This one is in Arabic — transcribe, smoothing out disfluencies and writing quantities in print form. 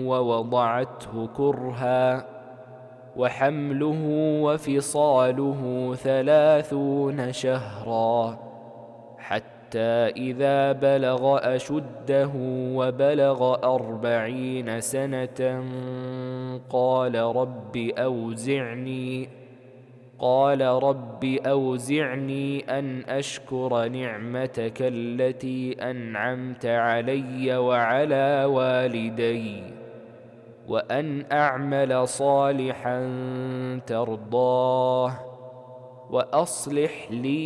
ووضعته كرها، وحمله وفصاله 30 شهرا، حتى إذا بلغ أشده وبلغ 40 سنة قال رب أوزعني أن أشكر نعمتك التي أنعمت علي وعلى والدي، وأن أعمل صالحا ترضاه، وأصلح لي